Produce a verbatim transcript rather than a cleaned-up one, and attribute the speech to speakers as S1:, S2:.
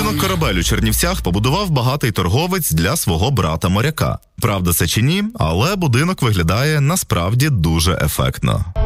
S1: Будинок «Корабель» у Чернівцях побудував багатий торговець для свого брата-моряка. Правда це чи ні, але будинок виглядає насправді дуже ефектно.